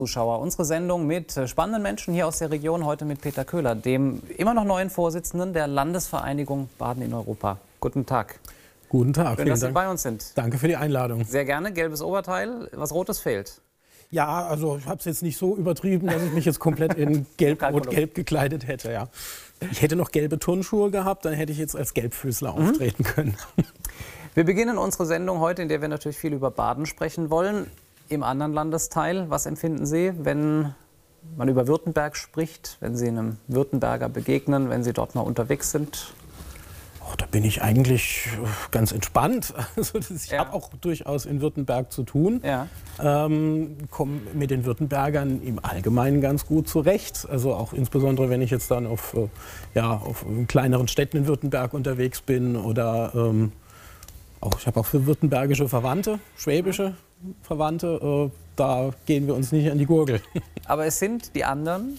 Zuschauer. Unsere Sendung mit spannenden Menschen hier aus der Region, heute mit Peter Köhler, dem immer noch neuen Vorsitzenden der Landesvereinigung Baden in Europa. Guten Tag. Guten Tag. Schön, dass Sie bei uns sind. Danke für die Einladung. Sehr gerne. Gelbes Oberteil, was Rotes fehlt. Ja, also ich habe es jetzt nicht so übertrieben, dass ich mich jetzt komplett in gelb-rot-gelb gekleidet hätte. Ja. Ich hätte noch gelbe Turnschuhe gehabt, dann hätte ich jetzt als Gelbfüßler auftreten können. Wir beginnen unsere Sendung heute, in der wir natürlich viel über Baden sprechen wollen. Im anderen Landesteil, was empfinden Sie, wenn man über Württemberg spricht, wenn Sie einem Württemberger begegnen, wenn Sie dort mal unterwegs sind? Oh, da bin ich eigentlich ganz entspannt. Also ich habe auch durchaus in Württemberg zu tun. Ja. Komme mit den Württembergern im Allgemeinen ganz gut zurecht. Also auch insbesondere, wenn ich jetzt dann auf kleineren Städten in Württemberg unterwegs bin oder ich habe auch für württembergische Verwandte, schwäbische Verwandte, da gehen wir uns nicht an die Gurgel. Aber es sind die anderen?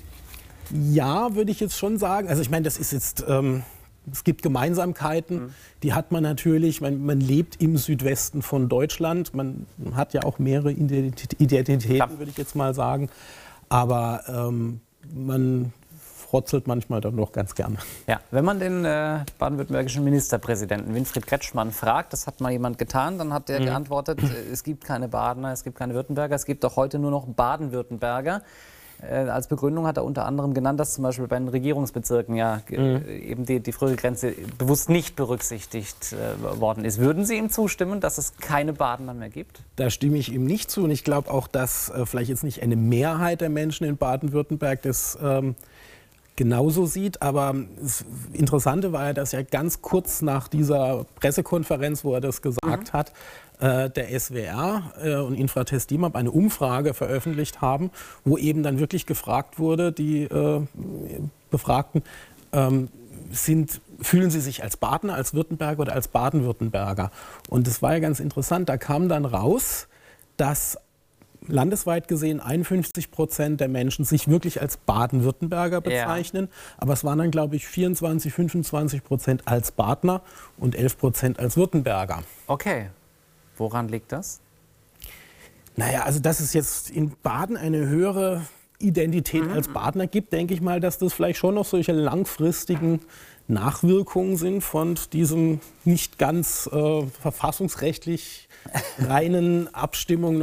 Ja, würde ich jetzt schon sagen. Also ich meine, das ist jetzt, es gibt Gemeinsamkeiten, die hat man natürlich. Man lebt im Südwesten von Deutschland. Man hat ja auch mehrere Identitäten, würde ich jetzt mal sagen. Aber man frotzelt manchmal dann doch ganz gerne. Ja, wenn man den baden-württembergischen Ministerpräsidenten Winfried Kretschmann fragt, das hat mal jemand getan, dann hat er geantwortet, es gibt keine Badener, es gibt keine Württemberger, es gibt auch heute nur noch Baden-Württemberger. Als Begründung hat er unter anderem genannt, dass zum Beispiel bei den Regierungsbezirken eben die frühere Grenze bewusst nicht berücksichtigt worden ist. Würden Sie ihm zustimmen, dass es keine Badener mehr gibt? Da stimme ich ihm nicht zu und ich glaube auch, dass vielleicht jetzt nicht eine Mehrheit der Menschen in Baden-Württemberg das genauso sieht, aber das Interessante war ja, dass ja ganz kurz nach dieser Pressekonferenz, wo er das gesagt hat, der SWR und Infratest DIMAP eine Umfrage veröffentlicht haben, wo eben dann wirklich gefragt wurde, die Befragten, fühlen sie sich als Badener, als Württemberger oder als Baden-Württemberger? Und das war ja ganz interessant, da kam dann raus, dass landesweit gesehen 51% der Menschen sich wirklich als Baden-Württemberger bezeichnen. Ja. Aber es waren dann, glaube ich, 24, 25% als Badener und 11% als Württemberger. Okay. Woran liegt das? Naja, also dass es jetzt in Baden eine höhere Identität als Badener gibt, denke ich mal, dass das vielleicht schon noch solche langfristigen Nachwirkungen sind von diesem nicht ganz verfassungsrechtlich reinen Abstimmung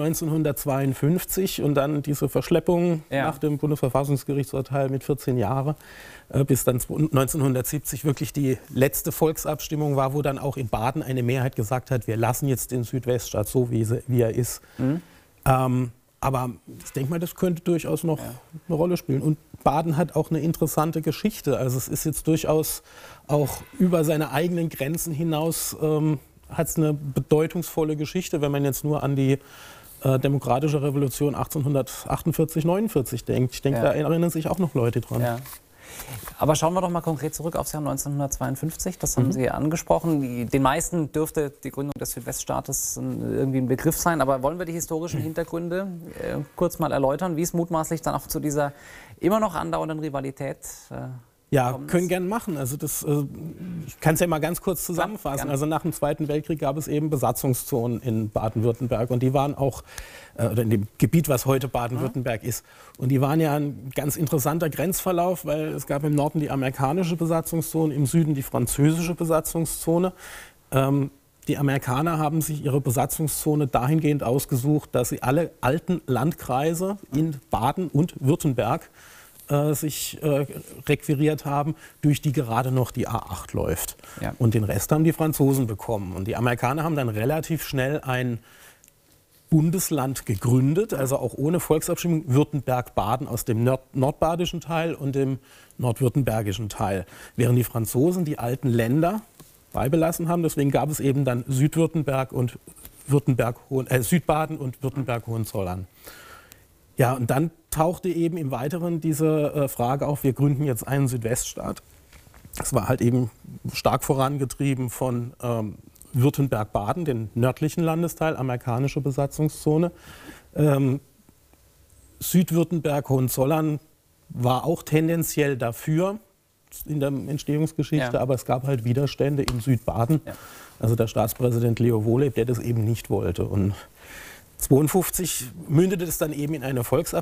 1952 und dann diese Verschleppung nach dem Bundesverfassungsgerichtsurteil mit 14 Jahren, bis dann 1970 wirklich die letzte Volksabstimmung war, wo dann auch in Baden eine Mehrheit gesagt hat, wir lassen jetzt den Südweststaat so, wie er ist. Aber ich denke mal, das könnte durchaus noch eine Rolle spielen. Und Baden hat auch eine interessante Geschichte. Also es ist jetzt durchaus auch über seine eigenen Grenzen hinaus, hat es eine bedeutungsvolle Geschichte, wenn man jetzt nur an die demokratische Revolution 1848, 49 denkt. Ich denke, da erinnern sich auch noch Leute dran. Ja. Aber schauen wir doch mal konkret zurück aufs Jahr 1952. Das haben Sie angesprochen. Den meisten dürfte die Gründung des Südweststaates irgendwie ein Begriff sein. Aber wollen wir die historischen Hintergründe kurz mal erläutern, wie es mutmaßlich dann auch zu dieser immer noch andauernden Rivalität können gerne machen. Also ich kann es ja mal ganz kurz zusammenfassen. Also nach dem Zweiten Weltkrieg gab es eben Besatzungszonen in Baden-Württemberg und die waren auch oder in dem Gebiet, was heute Baden-Württemberg ist. Und die waren ja ein ganz interessanter Grenzverlauf, weil es gab im Norden die amerikanische Besatzungszone, im Süden die französische Besatzungszone. Die Amerikaner haben sich ihre Besatzungszone dahingehend ausgesucht, dass sie alle alten Landkreise in Baden und Württemberg sich requiriert haben, durch die gerade noch die A8 läuft. Ja. Und den Rest haben die Franzosen bekommen. Und die Amerikaner haben dann relativ schnell ein Bundesland gegründet, also auch ohne Volksabstimmung, Württemberg-Baden aus dem nordbadischen Teil und dem nordwürttembergischen Teil. Während die Franzosen die alten Länder beibelassen haben, deswegen gab es eben dann Südwürttemberg und Südbaden und Württemberg-Hohenzollern. Ja, und dann tauchte eben im Weiteren diese Frage auf, wir gründen jetzt einen Südweststaat. Das war halt eben stark vorangetrieben von Württemberg-Baden, den nördlichen Landesteil, amerikanische Besatzungszone. Südwürttemberg-Hohenzollern war auch tendenziell dafür in der Entstehungsgeschichte, aber es gab halt Widerstände in Südbaden. Ja. Also der Staatspräsident Leo Wohlleb, der das eben nicht wollte. Und 1952 mündete es dann eben in eine Volksabstimmung.